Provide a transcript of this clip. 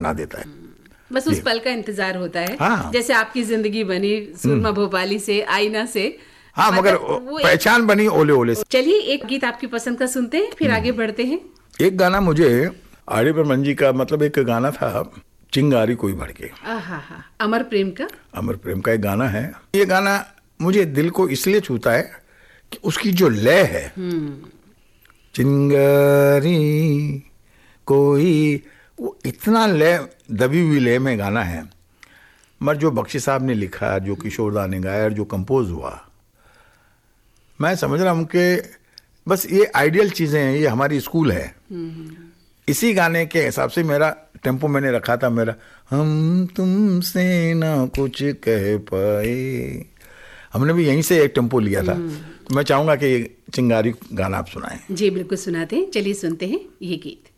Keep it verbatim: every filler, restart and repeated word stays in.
लौटा देता है। बस उस पल का इंतजार होता है। हाँ। जैसे आपकी जिंदगी बनी सुरमा भोपाली से, आईना से। हाँ, मगर पहचान बनी ओले ओले से। चलिए एक गीत आपकी पसंद का सुनते हैं, फिर आगे बढ़ते हैं। एक गाना मुझे आर डी बर्मन जी का, मतलब एक गाना था चिंगारी कोई भड़के। आहा, अमर प्रेम का अमर प्रेम का एक गाना है। ये गाना मुझे दिल को इसलिए छूता है कि उसकी जो लय है, चिंगारी कोई, वो इतना लय, दबी हुई लय में गाना है। मगर जो बख्शी साहब ने लिखा, जो किशोर दा ने गाया, जो कंपोज हुआ, मैं समझ रहा हूँ कि बस ये आइडियल चीज़ें हैं, ये हमारी स्कूल है। इसी गाने के हिसाब से मेरा टेम्पो मैंने रखा था, मेरा हम तुमसे ना कुछ कह पाए, हमने भी यहीं से एक टेम्पो लिया था। तो मैं चाहूँगा कि ये चिंगारी गाना आप सुनाएं। जी बिल्कुल सुनाते हैं, चलिए सुनते हैं ये गीत।